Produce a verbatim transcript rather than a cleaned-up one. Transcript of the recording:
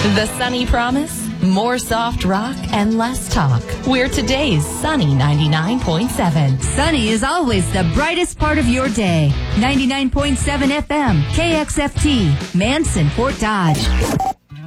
The Sunny Promise? More soft rock and less talk. We're today's Sunny ninety-nine point seven. Sunny is always the brightest part of your day. ninety-nine point seven F M, K X F T, Manson, Fort Dodge.